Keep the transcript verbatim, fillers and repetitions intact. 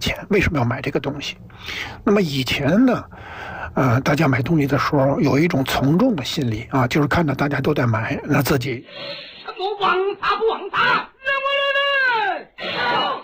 钱，为什么要买这个东西？那么以前呢，呃，大家买东西的时候有一种从众的心理啊，就是看到大家都在买，那自己我往他不往他，让我来。